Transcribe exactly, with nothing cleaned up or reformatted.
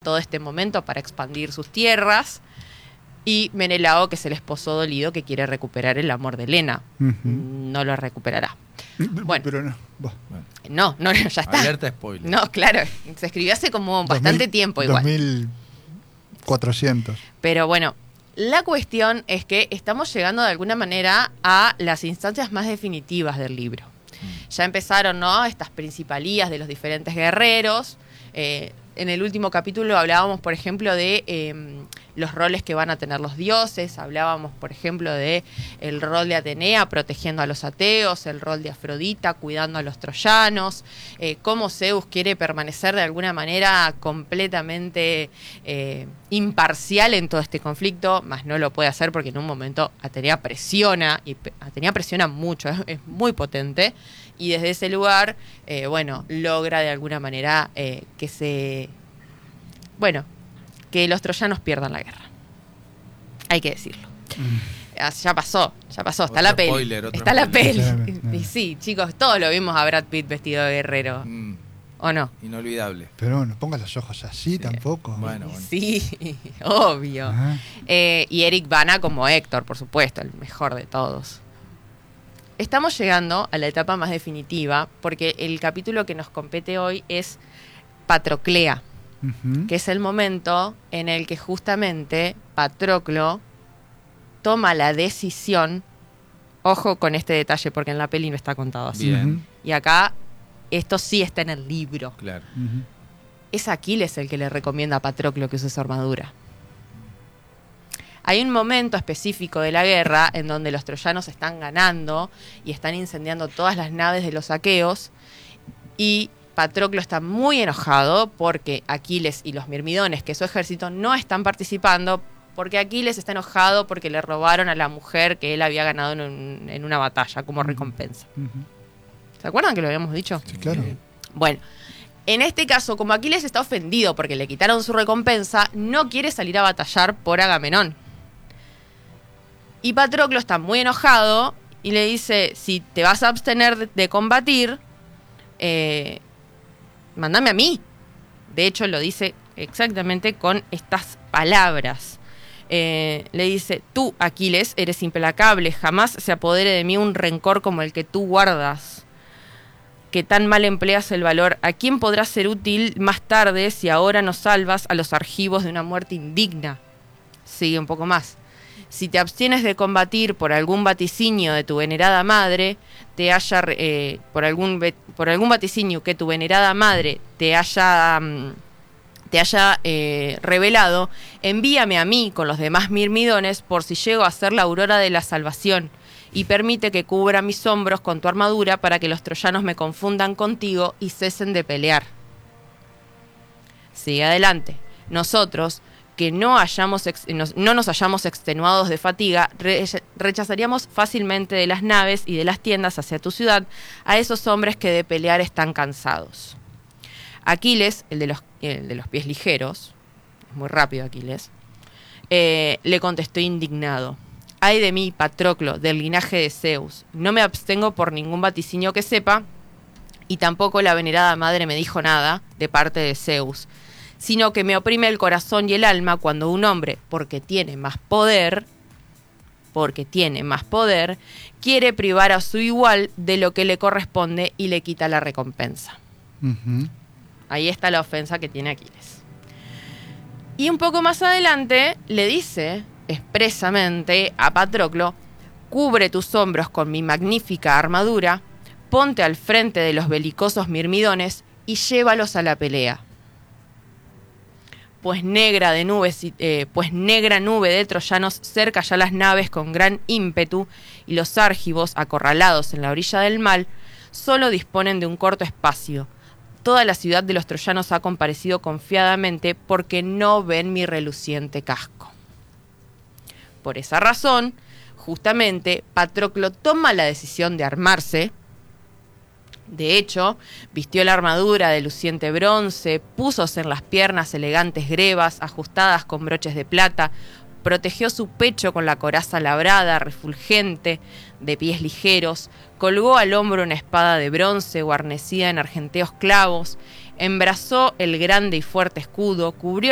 todo este momento para expandir sus tierras, y Menelao, que es el esposo dolido que quiere recuperar el amor de Helena. Uh-huh. No lo recuperará. Bueno, pero no. No, no, ya está. Alerta spoiler. No, claro, se escribió hace como bastante dos mil, tiempo igual. dos mil cuatrocientos. Pero bueno, la cuestión es que estamos llegando de alguna manera a las instancias más definitivas del libro. Mm. Ya empezaron, ¿no?, estas principalías de los diferentes guerreros. Eh, en el último capítulo hablábamos, por ejemplo, de eh, los roles que van a tener los dioses. Hablábamos, por ejemplo, de el rol de Atenea protegiendo a los ateos, el rol de Afrodita cuidando a los troyanos, eh, cómo Zeus quiere permanecer de alguna manera completamente eh, imparcial en todo este conflicto, mas no lo puede hacer porque en un momento Atenea presiona, y Atenea presiona mucho, es, es muy potente, y desde ese lugar, eh, bueno, logra de alguna manera eh, que se... Bueno, que los troyanos pierdan la guerra. Hay que decirlo. Mm. Ya pasó, ya pasó, está otro la peli. Spoiler, está spoiler. La peli. Y sí, chicos, todos lo vimos a Brad Pitt vestido de guerrero. Mm. ¿O no? Inolvidable. Pero no pongas los ojos así, sí, tampoco. Bueno, bueno. Sí, obvio. Eh, y Eric Bana como Héctor, por supuesto, el mejor de todos. Estamos llegando a la etapa más definitiva, porque el capítulo que nos compete hoy es Patroclea, uh-huh. que es el momento en el que justamente Patroclo toma la decisión. Ojo con este detalle, porque en la peli no está contado así. Bien. Y acá, esto sí está en el libro. Claro. Uh-huh. Es Aquiles el que le recomienda a Patroclo que use su armadura. Hay un momento específico de la guerra en donde los troyanos están ganando y están incendiando todas las naves de los aqueos, y Patroclo está muy enojado porque Aquiles y los mirmidones, que es su ejército, no están participando, porque Aquiles está enojado porque le robaron a la mujer que él había ganado en, un, en una batalla como recompensa. Uh-huh. ¿Se acuerdan que lo habíamos dicho? Sí, claro. Bueno, en este caso, como Aquiles está ofendido porque le quitaron su recompensa, no quiere salir a batallar por Agamenón. Y Patroclo está muy enojado y le dice, si te vas a abstener de, de combatir, eh, mándame a mí. De hecho, lo dice exactamente con estas palabras. Eh, le dice, tú, Aquiles, eres implacable, jamás se apodere de mí un rencor como el que tú guardas, que tan mal empleas el valor. ¿A quién podrá ser útil más tarde si ahora nos salvas a los argivos de una muerte indigna? Sigue un poco más. Si te abstienes de combatir por algún vaticinio de tu venerada madre, te haya eh, por algún por algún vaticinio que tu venerada madre te haya te haya eh, revelado, envíame a mí con los demás mirmidones por si llego a ser la aurora de la salvación, y permite que cubra mis hombros con tu armadura para que los troyanos me confundan contigo y cesen de pelear. Sigue adelante. Nosotros, que no, hayamos ex, no nos hayamos extenuados de fatiga, re, rechazaríamos fácilmente de las naves y de las tiendas hacia tu ciudad a esos hombres que de pelear están cansados. Aquiles, el de los, el de los pies ligeros, es muy rápido Aquiles, eh, le contestó indignado. Ay de mí, Patroclo, del linaje de Zeus, no me abstengo por ningún vaticinio que sepa, y tampoco la venerada madre me dijo nada de parte de Zeus, sino que me oprime el corazón y el alma cuando un hombre, porque tiene más poder, porque tiene más poder, quiere privar a su igual de lo que le corresponde y le quita la recompensa. Uh-huh. Ahí está la ofensa que tiene Aquiles. Y un poco más adelante le dice expresamente a Patroclo, cubre tus hombros con mi magnífica armadura, ponte al frente de los belicosos mirmidones y llévalos a la pelea. Pues negra de nubes, eh, pues negra nube de troyanos cerca ya las naves con gran ímpetu, y los argivos, acorralados en la orilla del mar, solo disponen de un corto espacio. Toda la ciudad de los troyanos ha comparecido confiadamente porque no ven mi reluciente casco. Por esa razón, justamente, Patroclo toma la decisión de armarse. De hecho, vistió la armadura de luciente bronce, púsose en las piernas elegantes grebas ajustadas con broches de plata, protegió su pecho con la coraza labrada, refulgente, de pies ligeros, colgó al hombro una espada de bronce guarnecida en argenteos clavos, embrazó el grande y fuerte escudo, cubrió